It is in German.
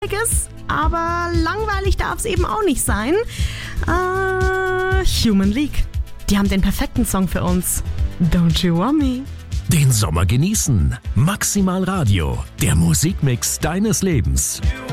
Aber langweilig darf es eben auch nicht sein. Human League. Die haben den perfekten Song für uns. Don't You Want Me? Den Sommer genießen. Maximal Radio, der Musikmix deines Lebens.